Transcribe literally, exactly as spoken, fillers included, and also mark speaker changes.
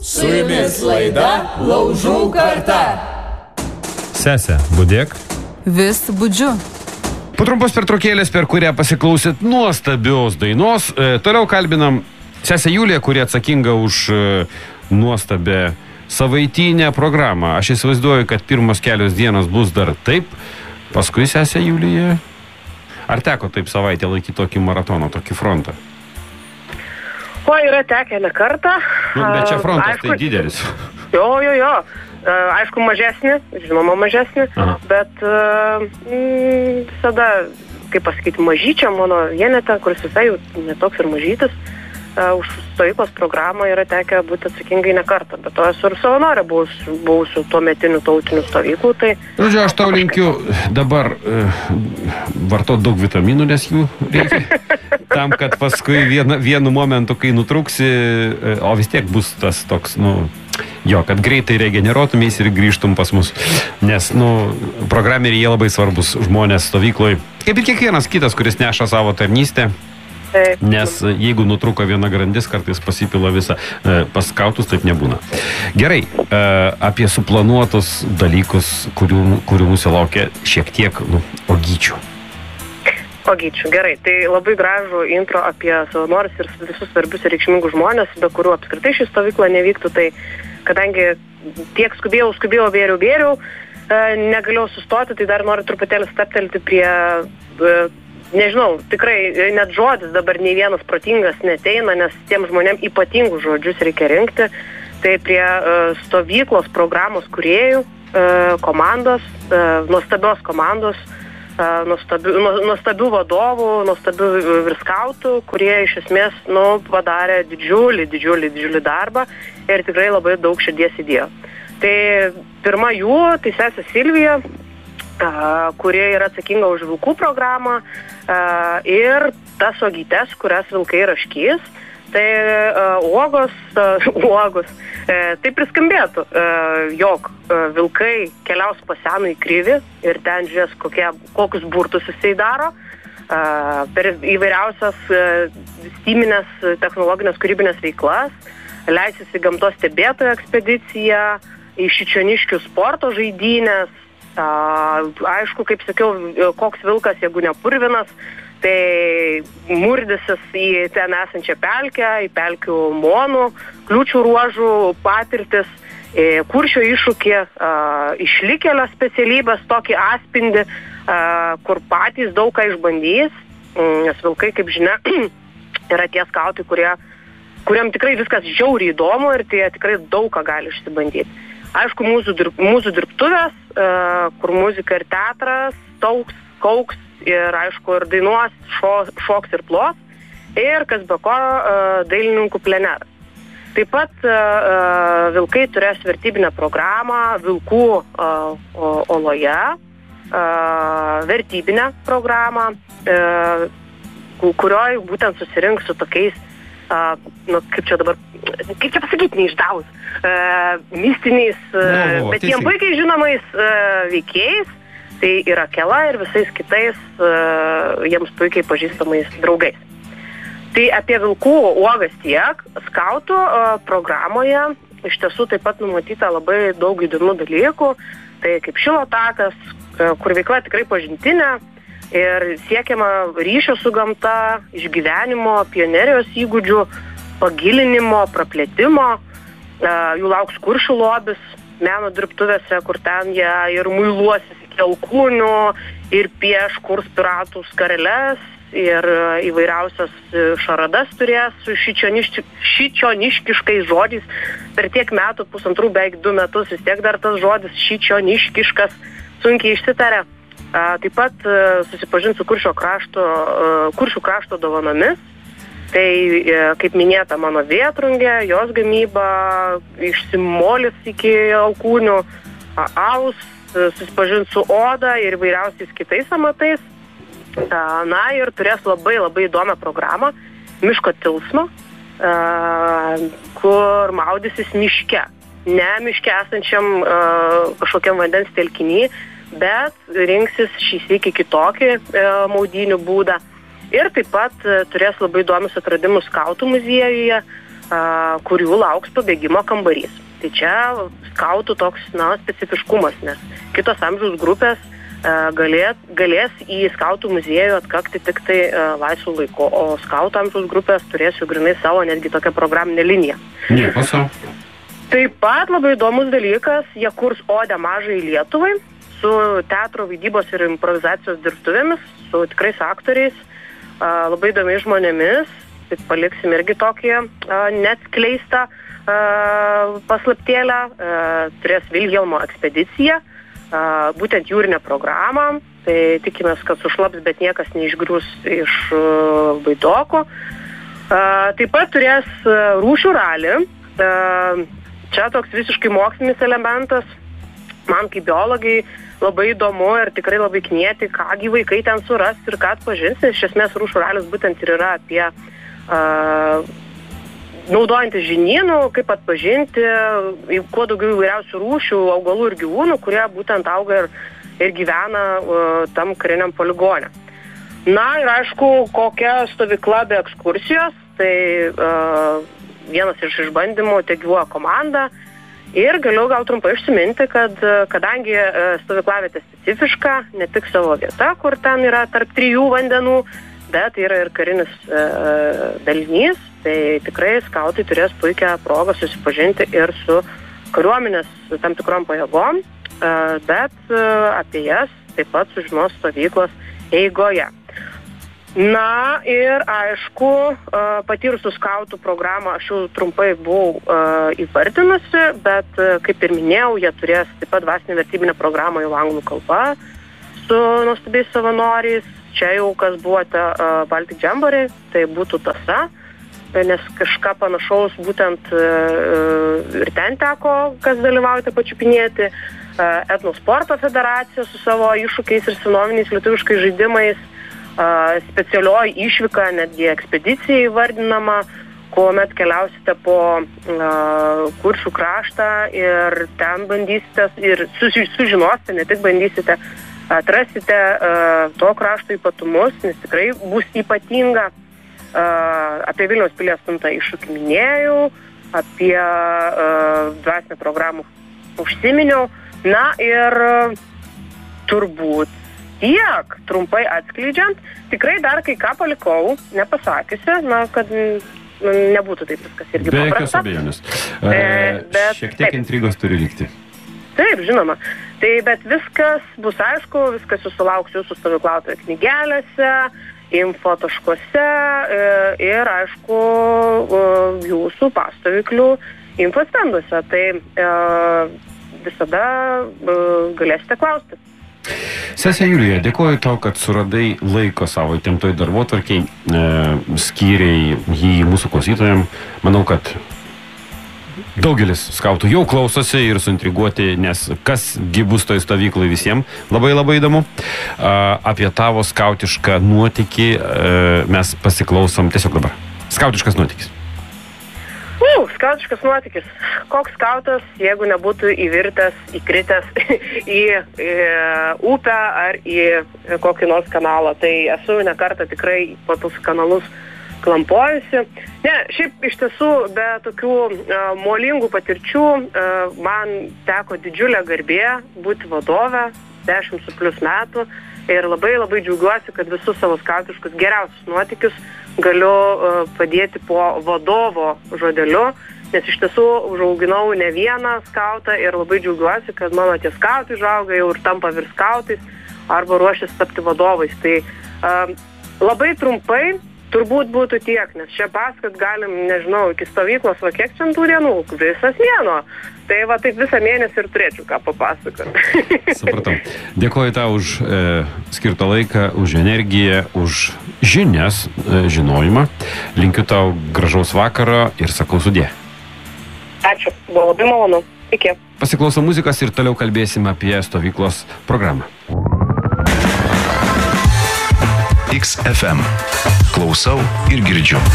Speaker 1: Su jumis laida Laužų karta.
Speaker 2: Sese, budėk.
Speaker 3: Vis budžiu.
Speaker 2: Po trumpos pertraukėlės, per kurią pasiklausyt nuostabios dainos, e, toliau kalbinam sesę Juliją, kuri atsakinga už e, nuostabę savaitinę programą. Aš įsivaizduoju, kad pirmos kelios dienos bus dar taip, paskui sesę Julija. Ar teko taip savaitę laikyti tokį maratoną, tokį frontą?
Speaker 4: O, yra tekę ne kartą.
Speaker 2: Nu, bet čia frontas
Speaker 4: aišku,
Speaker 2: tai didelis.
Speaker 4: Jo, jo, jo. Aišku, mažesnė, žinoma, mažesnė,
Speaker 2: Aha.
Speaker 4: bet mm, visada, kaip pasakyti, mažyčia mano vienetą, kuris visai jau netoks ir mažytis, uh, už stovyklos programą yra tekę būti atsakingai ne kartą, bet to esu ir savanorė buvusių, buvusių tuo metinių tautinių stovyklų. Tai...
Speaker 2: Žodžiu, aš tau linkiu dabar uh, vartot daug vitaminų, nes jų reikia, tam, kad paskui vienu, vienu momentu, kai nutrūksi, uh, o vis tiek bus tas toks, nu, jo, kad greitai regeneruotumės ir grįžtum pas mus, nes, nu, programeriai jie labai svarbus žmonės stovykloj, kaip ir kiekvienas kitas, kuris neša savo tarnystę. Nes jeigu nutrūko viena grandis, kartais pasipila visą. Pas skautus taip nebūna. Gerai, apie suplanuotus dalykus, kurių, kurių mūsų laukia šiek tiek, nu, ogyčių.
Speaker 4: Ogyčių, gerai. Tai labai gražų intro apie savanorius ir visus svarbius ir reikšmingus žmonės, be kurių apskritai ši stovykla nevyktų. Tai kadangi tiek skubėjau, skubėjau, bėriau, bėriau, negalėjau sustoti, tai dar noriu truputėlį staptelti prie... Nežinau, tikrai net žodis dabar nei vienas protingas neteina, nes tiem žmonėm ypatingus žodžius reikia rinkti. Tai prie uh, stovyklos programos kūrėjų, uh, komandos, uh, nuostabios komandos, uh, nuostabių, nu, nuostabių vadovų, nuostabių virskautų, kurie iš esmės, nu, padarė didžiulį, didžiulį, didžiulį darbą ir tikrai labai daug širdies įdėjo. Tai pirma jų, tai sesė Silvija, kurie yra atsakinga už vilkų programą ir tas uogytes, kurias vilkai raškys. Tai uh, uogos, uh, uogos, uh, tai priskambėtų, uh, jog uh, vilkai keliaus pas seną į krivį ir ten žiūrės, kokie, kokius burtus jisai daro. Uh, per įvairiausias uh, stiminės, technologinės, kūrybinės veiklas, leisis į gamtos stebėtojo ekspediciją, į šičioniškių sporto žaidynės. Uh, aišku, kaip sakiau, koks vilkas, jeigu nepurvinas, tai murdysis į ten esančią pelkę, į pelkių monų, kliūčių ruožų patirtis, kuršio iššūkį, uh, išlikėlio specialybės, tokį atspindį, uh, kur patys daug ką išbandys, nes vilkai, kaip žinia, yra tie skautai, kurie, kuriam tikrai viskas žiauriai įdomu ir tie tikrai daug ką gali išsibandyti. Aišku, mūsų, dirb, mūsų dirbtuvės, uh, kur muzika ir teatras, tauks, kauks ir, aišku, ir dainuos, šo, šoks ir plos. Ir, kas be ko, uh, dailininkų pleneras. Taip pat uh, vilkai turės vertybinę programą vilkų uh, oloje, uh, vertybinę programą, uh, kurioj būtent susirinks su tokiais, uh, nu, kaip čia dabar, kaip čia pasakyti, neišdavus, uh, mistiniais, uh,
Speaker 2: no,
Speaker 4: bet jiem puikiai žinomais uh, veikėjais, tai yra Kela ir visais kitais uh, jiems puikiai pažįstamais draugais. Tai apie vilkų uogas tiek, skautų uh, programoje iš tiesų taip pat numatyta labai daug įdomių dalykų, tai kaip Šilo takas, uh, kur veikla tikrai pažintinė ir siekiama ryšio su gamta, išgyvenimo, pionerijos įgūdžių, pagilinimo, praplėtimo, uh, jų lauks kuršių lobis, meno dirbtuvėse, kur ten jie ir muiluosis iki alkūnių, ir pieš kurs piratų skareles, ir įvairiausias šaradas turės su šičioniški, šičioniškiškais žodžiais. Per tiek metų, pusantrų, beveik du metus, vis tiek dar tas žodis šičioniškiškas sunkiai išsitarė. Taip pat susipažinti su Kuršio krašto, Kuršių krašto dovanomis. Tai, kaip minėta, mano vėtrungė, jos gamyba, išsimolis iki alkūnių, alus, susipažinti su oda ir įvairiausiais kitais amatais. Na ir turės labai labai įdomią programą miško tilsmo, kur maudysis miške. Ne miške esančiam kažkokiam vandens telkiny, bet rinksis šį sykį kitokį maudynių būdą. Ir taip pat turės labai įdomius atradimus skautų muziejuje, kurių lauks pabėgimo kambarys. Tai čia skautų toks, na, specifiškumas, nes kitos amžiaus grupės galės, galės į skautų muziejų atkakti tik tai laisvų laiku, o skautų amžiaus grupės turės jau grinai savo netgi tokią programinę liniją.
Speaker 2: Nieko savo.
Speaker 4: Taip pat labai įdomus dalykas, jie kurs odę mažai Lietuvai su teatro vaidybos ir improvizacijos dirbtuvėmis, su tikrais aktoriais, labai įdomiais žmonėmis. Tai paliksim irgi tokį neatskleistą paslaptėlę, turės Vilhelmo ekspediciją, būtent jūrinę programą, tai tikimės, kad sušlaps, bet niekas neišgrius iš baidoko. Taip pat turės rūšių ralį, čia toks visiškai mokslinis elementas, man kaip biologai labai įdomu ir tikrai labai knieti, kągi vaikai ten suras ir ką atpažins, nes iš esmės rūšių ralis būtent ir yra apie naudojantis žinynų, kaip atpažinti kuo daugiau įvairiausių rūšių, augalų ir gyvūnų, kurie būtent auga ir, ir gyvena uh, tam kariniam poligone. Na ir aišku, kokia stovykla be ekskursijos, tai uh, vienas iš išbandymų tai gyvuoja komanda ir galiu gal trumpai užsiminti, kad uh, kadangi uh, stovyklavietė specifiška, ne tik savo vieta, kur ten yra tarp trijų vandenų, bet yra ir karinis uh, dalinys, tai tikrai skautai turės puikią progą susipažinti ir su kariuomenės tam tikrom pajėgom, bet apie jas taip pat sužinos stovyklos eigoje. Na ir aišku, patyrusių skautų programą aš jau trumpai buvau įvardinusi, bet kaip ir minėjau, jie turės taip pat dvasinę vertybinę programą jau anglų kalba su nuostabiais savanoriais. Čia jau kas buvote Baltic Jamboree, tai būtų tąsa, nes kažką panašaus būtent ir ten teko, kas dalyvaujate pačiupinėti. Etnosporto federacija su savo iššūkiais ir senoviniais lietuviškais žaidimais, specialioji išvyka, netgi ekspedicija įvardinama, kuomet keliausite po Kuršių kraštą ir ten bandysite ir sužinosite, ne tik bandysite, atrasite to krašto ypatumus, nes tikrai bus ypatinga. Uh, apie Vilniaus pilies aštuntą iššūkį minėjau, apie uh, dvasinę programą užsiminiau. Na ir uh, turbūt tiek, trumpai atskleidžiant, tikrai dar kai ką palikau, nepasakysiu, na, kad nebūtų taip viskas irgi
Speaker 2: be
Speaker 4: paprasta.
Speaker 2: Be jokios abejonės.
Speaker 4: E,
Speaker 2: Šiek tiek intrigos turi likti.
Speaker 4: Taip, žinoma. Tai bet viskas bus aišku, viskas jūsų lauks jūsų stovyklautojų knygelėse, info taškuose ir, aišku, jūsų pastovyklių info stenduose. Tai visada galėsite klausti.
Speaker 2: Sesė Julija, dėkoju tau, kad suradai laiko savo įtemptoj darbotvarkei, skyrei jį mūsų klausytojam. Manau, kad daugelis skautų jau klausosi ir suintriguoti, nes kas gi bus toj stovyklai visiems. Labai labai įdomu. Apie tavo skautišką nuotykį mes pasiklausom tiesiog dabar. Skautiškas nuotykis.
Speaker 4: Uh, skautiškas nuotykis. Koks skautas, jeigu nebūtų įvirtęs, įkritęs į, į upę ar į kokį nors kanalą. Tai esu ne kartą tikrai po tus kanalus klampojusi. Ne, šiaip iš tiesų be tokių uh, molingų patirčių uh, man teko didžiulė garbė būti vadove dešimt su plius metų ir labai labai džiaugiuosi, kad visus savo skautiškus geriausius nuotykius galiu uh, padėti po vadovo žodeliu, nes iš tiesų užauginau ne vieną skautą ir labai džiaugiuosi, kad mano tie skautai užauga jau ir tampa vir skautais arba ruošiasi tapti vadovais. Tai uh, labai trumpai turbūt būtų tiek, nes čia pasakot galim, nežinau, iki stovyklos, va kiek čia tų dienų, visas mėnuo. Tai va taip visą mėnesį ir turėčiau ką papasakoti.
Speaker 2: Supratau. Dėkoju tau už e, skirtą laiką, už energiją, už žinias, e, žinojimą. Linkiu tau gražaus vakaro ir sakau sudie.
Speaker 4: Ačiū, buvo labai malonu. Iki.
Speaker 2: Pasiklausom muzikos ir toliau kalbėsim apie stovyklos programą.
Speaker 3: X F M. Klausau ir girdžiu.